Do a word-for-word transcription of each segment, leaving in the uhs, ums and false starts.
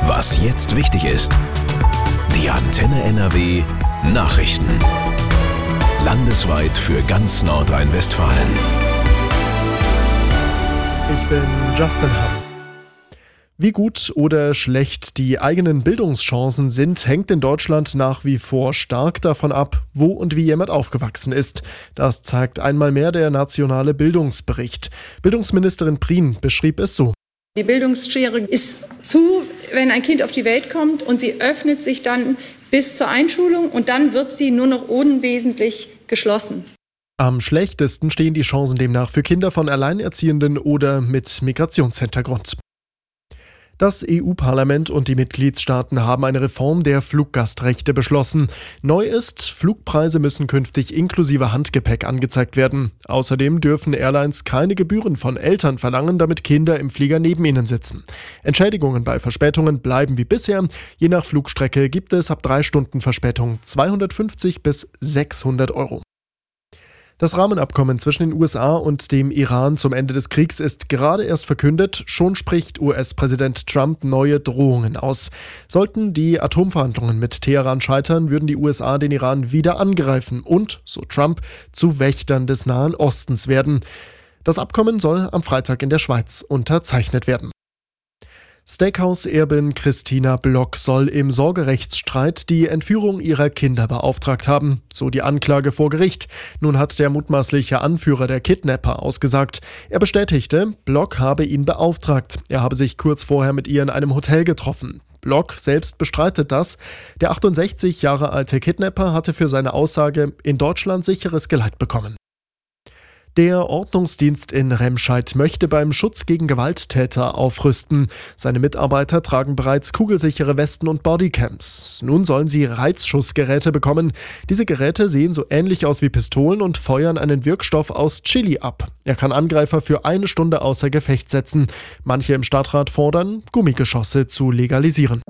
Was jetzt wichtig ist. Die Antenne N R W Nachrichten. Landesweit für ganz Nordrhein-Westfalen. Ich bin Justin Hamm. Wie gut oder schlecht die eigenen Bildungschancen sind, hängt in Deutschland nach wie vor stark davon ab, wo und wie jemand aufgewachsen ist. Das zeigt einmal mehr der nationale Bildungsbericht. Bildungsministerin Prien beschrieb es so. Die Bildungsschere ist zu, wenn ein Kind auf die Welt kommt, und sie öffnet sich dann bis zur Einschulung und dann wird sie nur noch unwesentlich geschlossen. Am schlechtesten stehen die Chancen demnach für Kinder von Alleinerziehenden oder mit Migrationshintergrund. Das E U-Parlament und die Mitgliedstaaten haben eine Reform der Fluggastrechte beschlossen. Neu ist, Flugpreise müssen künftig inklusive Handgepäck angezeigt werden. Außerdem dürfen Airlines keine Gebühren von Eltern verlangen, damit Kinder im Flieger neben ihnen sitzen. Entschädigungen bei Verspätungen bleiben wie bisher. Je nach Flugstrecke gibt es ab drei Stunden Verspätung zweihundertfünfzig bis sechshundert Euro. Das Rahmenabkommen zwischen den U S A und dem Iran zum Ende des Kriegs ist gerade erst verkündet. Schon spricht U S-Präsident Trump neue Drohungen aus. Sollten die Atomverhandlungen mit Teheran scheitern, würden die U S A den Iran wieder angreifen und, so Trump, zu Wächtern des Nahen Ostens werden. Das Abkommen soll am Freitag in der Schweiz unterzeichnet werden. Steakhouse-Erbin Christina Block soll im Sorgerechtsstreit die Entführung ihrer Kinder beauftragt haben, so die Anklage vor Gericht. Nun hat der mutmaßliche Anführer der Kidnapper ausgesagt. Er bestätigte, Block habe ihn beauftragt. Er habe sich kurz vorher mit ihr in einem Hotel getroffen. Block selbst bestreitet das. Der achtundsechzig Jahre alte Kidnapper hatte für seine Aussage in Deutschland sicheres Geleit bekommen. Der Ordnungsdienst in Remscheid möchte beim Schutz gegen Gewalttäter aufrüsten. Seine Mitarbeiter tragen bereits kugelsichere Westen und Bodycams. Nun sollen sie Reizschussgeräte bekommen. Diese Geräte sehen so ähnlich aus wie Pistolen und feuern einen Wirkstoff aus Chili ab. Er kann Angreifer für eine Stunde außer Gefecht setzen. Manche im Stadtrat fordern, Gummigeschosse zu legalisieren.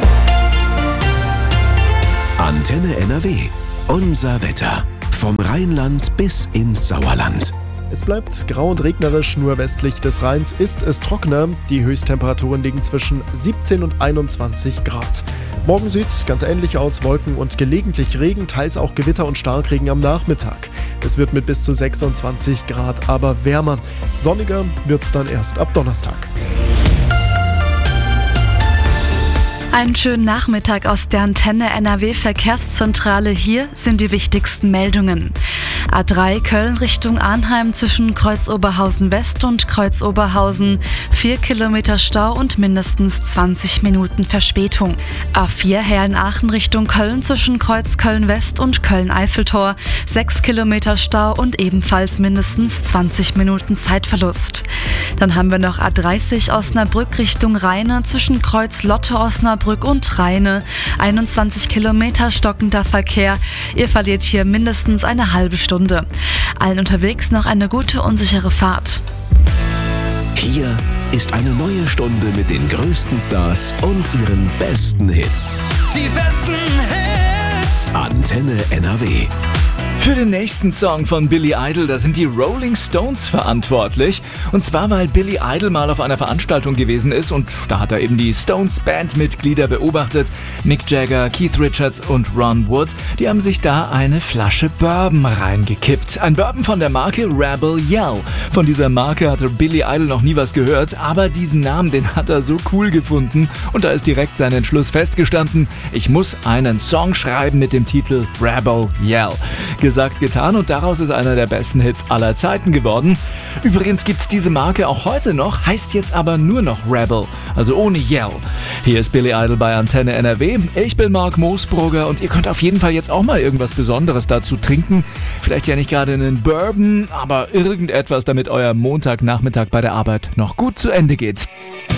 Antenne N R W. Unser Wetter. Vom Rheinland bis ins Sauerland. Es bleibt grau und regnerisch, nur westlich des Rheins ist es trockener. Die Höchsttemperaturen liegen zwischen siebzehn und einundzwanzig Grad. Morgen sieht es ganz ähnlich aus, Wolken und gelegentlich Regen, teils auch Gewitter und Starkregen am Nachmittag. Es wird mit bis zu sechsundzwanzig Grad aber wärmer. Sonniger wird es dann erst ab Donnerstag. Einen schönen Nachmittag aus der Antenne N R W Verkehrszentrale. Hier sind die wichtigsten Meldungen. A drei Köln Richtung Arnheim zwischen Kreuzoberhausen West und Kreuzoberhausen. vier Kilometer Stau und mindestens zwanzig Minuten Verspätung. A vier Herrn-Aachen Richtung Köln zwischen Kreuz Köln West und Köln-Eiffeltor. sechs Kilometer Stau und ebenfalls mindestens zwanzig Minuten Zeitverlust. Dann haben wir noch A dreißig Osnabrück Richtung Rheine zwischen Kreuz Lotte Osnabrück und Rheine. einundzwanzig Kilometer stockender Verkehr. Ihr verliert hier mindestens eine halbe Stunde. Allen unterwegs noch eine gute und sichere Fahrt. Hier ist eine neue Stunde mit den größten Stars und ihren besten Hits. Die besten Hits. Antenne N R W. Für den nächsten Song von Billy Idol, da sind die Rolling Stones verantwortlich. Und zwar, weil Billy Idol mal auf einer Veranstaltung gewesen ist und da hat er eben die Stones Bandmitglieder beobachtet. Mick Jagger, Keith Richards und Ron Wood, die haben sich da eine Flasche Bourbon reingekippt. Ein Bourbon von der Marke Rebel Yell. Von dieser Marke hatte Billy Idol noch nie was gehört, aber diesen Namen, den hat er so cool gefunden und da ist direkt sein Entschluss festgestanden. Ich muss einen Song schreiben mit dem Titel Rebel Yell. Gesagt, getan und daraus ist einer der besten Hits aller Zeiten geworden. Übrigens gibt es diese Marke auch heute noch, heißt jetzt aber nur noch Rebel, also ohne Yell. Hier ist Billy Idol bei Antenne N R W. Ich bin Marc Moosbrugger und ihr könnt auf jeden Fall jetzt auch mal irgendwas Besonderes dazu trinken. Vielleicht ja nicht gerade einen Bourbon, aber irgendetwas, damit euer Montagnachmittag bei der Arbeit noch gut zu Ende geht.